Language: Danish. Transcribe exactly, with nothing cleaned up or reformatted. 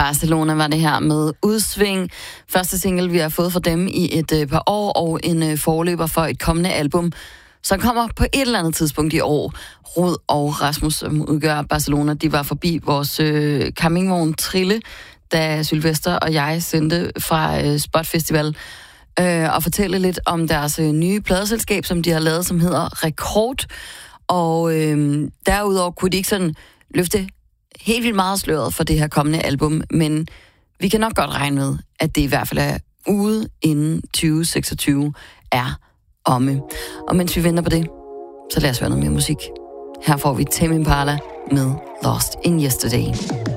Barcelona var det her med Udsving. Første single, vi har fået fra dem i et øh, par år, og en øh, forløber for et kommende album, som kommer på et eller andet tidspunkt i år. Rod og Rasmus, som udgør Barcelona, de var forbi vores øh, campingvogn Trille, da Sylvester og jeg sendte fra øh, Spot Festival, øh, og fortælle lidt om deres øh, nye pladeselskab, som de har lavet, som hedder Rekord. Og øh, derudover kunne de ikke sådan løfte helt vildt meget sløret for det her kommende album, men vi kan nok godt regne med, at det i hvert fald er ude inden tyve seksogtyve er omme. Og mens vi venter på det, så lad os høre noget mere musik. Her får vi Tame Impala med Lost in Yesterday.